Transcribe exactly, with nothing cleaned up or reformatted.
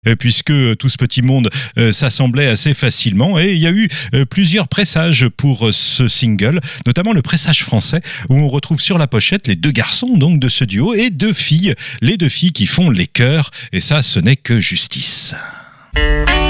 euh, puisque tout ce petit monde euh, s'assemblait assez facilement. Et il y a eu euh, plusieurs pressages pour euh, ce single, notamment le pressage français, où on retrouve sur la pochette les deux garçons donc de ce duo et deux filles, les deux filles qui font les chœurs. Et ça, ce n'est que justice.